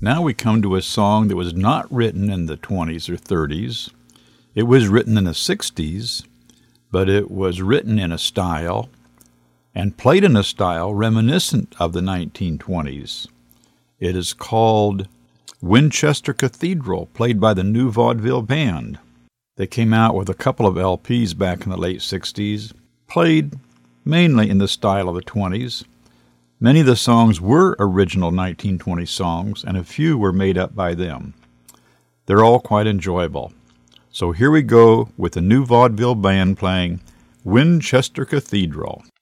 Now we come to a song that was not written in the 20s or 30s. It was written in the 60s, but it was written in a style and played in a style reminiscent of the 1920s. It is called Winchester Cathedral, played by the New Vaudeville Band. They came out with a couple of LPs back in the late 60s, played mainly in the style of the 20s. Many of the songs were original 1920 songs, and a few were made up by them. They're all quite enjoyable. So here we go with the New Vaudeville Band playing Winchester Cathedral.